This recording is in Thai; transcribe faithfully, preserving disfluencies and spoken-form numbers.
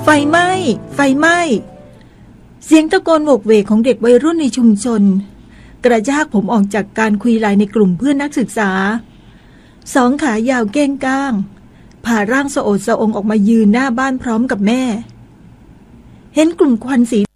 ไฟไหม้ไฟไหม้เสียงตะโกนโวกเวกของเด็กวัยรุ่นในชุมชนกระชากผมออกจากการคุยไลน์ในกลุ่มเพื่อนนักศึกษาสองขายาวเก้งก้างผ่าร่างสะโอดสะองออกมายืนหน้าบ้านพร้อมกับแม่เห็นกลุ่มควันสี